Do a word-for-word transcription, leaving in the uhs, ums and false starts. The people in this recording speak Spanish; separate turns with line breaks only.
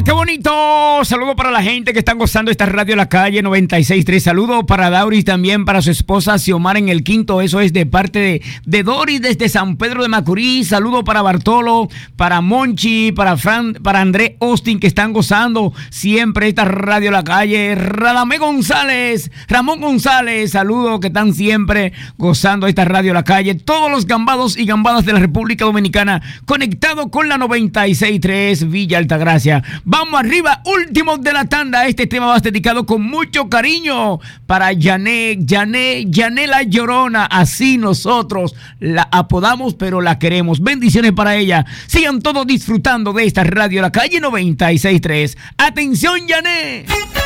qué bonito. Saludo para la gente que están gozando esta radio La Calle noventa y seis punto tres. Saludo para Dauris, también para su esposa Xiomara en el Quinto. Eso es de parte de, de Doris desde San Pedro de Macorís. Saludo para Bartolo, para Monchi, para Fran, para André Austin, que están gozando siempre esta radio La Calle. Radamé González, Ramón González, saludo, que están siempre gozando esta radio La Calle. Todos los gambados y gambadas de la República Dominicana conectados con la noventa y seis punto tres Villa Altagracia. Vamos arriba, último de la tanda. Este tema va dedicado con mucho cariño para Yané, Yané, Yané la Llorona. Así nosotros la apodamos, pero la queremos. Bendiciones para ella. Sigan todos disfrutando de esta radio La Calle noventa y seis punto tres. Atención, Yané.